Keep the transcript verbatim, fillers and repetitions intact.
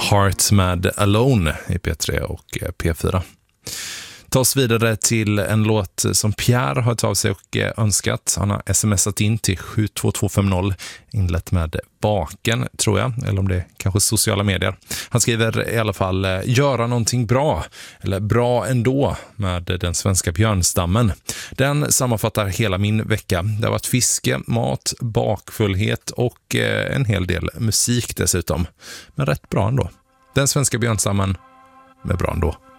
Heart med Alone i P tre och P fyra. Ta oss vidare till en låt som Pierre har tagit sig och önskat. Han har smsat in till sju två två fem noll, inlett med baken tror jag, eller om det är kanske sociala medier. Han skriver i alla fall göra någonting bra, eller bra ändå, med den svenska björnstammen. Den sammanfattar hela min vecka. Det har varit fiske, mat, bakfullhet och en hel del musik dessutom. Men rätt bra ändå. Den svenska björnstammen med bra ändå.